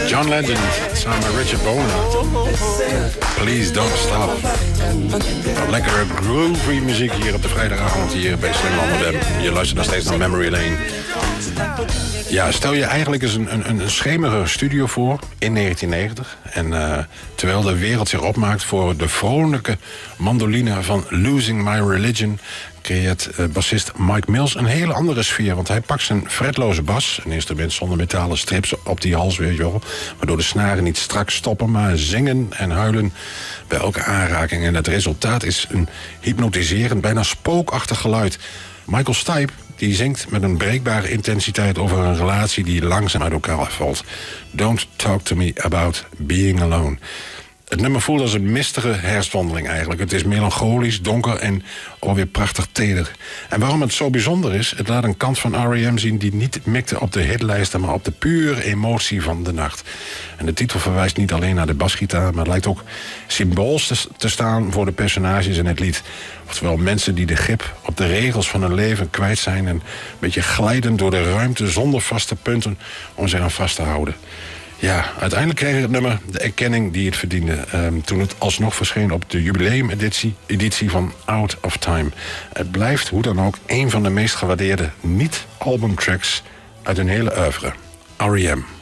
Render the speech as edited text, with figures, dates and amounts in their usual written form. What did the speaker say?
John Legend samen met Richard Boner. Please Don't Stop. Lekkere groovy muziek hier op de vrijdagavond hier bij Slam. Je luistert nog steeds naar Memory Lane. Ja, stel je eigenlijk eens een schemerige studio voor in 1990. En terwijl de wereld zich opmaakt voor de vrolijke mandoline van Losing My Religion, creëert bassist Mike Mills een hele andere sfeer. Want hij pakt zijn fretloze bas, een instrument zonder metalen strips op die hals, weet je wel, waardoor de snaren niet strak stoppen, maar zingen en huilen bij elke aanraking. En het resultaat is een hypnotiserend, bijna spookachtig geluid. Michael Stipe die zingt met een breekbare intensiteit over een relatie die langzaam uit elkaar valt. Don't talk to me about being alone. Het nummer voelt als een mistige herfstwandeling eigenlijk. Het is melancholisch, donker en alweer prachtig teder. En waarom het zo bijzonder is, het laat een kant van R.E.M. zien die niet mikte op de hitlijsten, maar op de pure emotie van de nacht. En de titel verwijst niet alleen naar de basgitaar, maar het lijkt ook symbools te staan voor de personages in het lied. Oftewel mensen die de grip op de regels van hun leven kwijt zijn en een beetje glijden door de ruimte zonder vaste punten om zich aan vast te houden. Ja, uiteindelijk kreeg het nummer de erkenning die het verdiende, toen het alsnog verscheen op de jubileumeditie van Out of Time. Het blijft, hoe dan ook, een van de meest gewaardeerde niet-albumtracks uit hun hele oeuvre. R.E.M.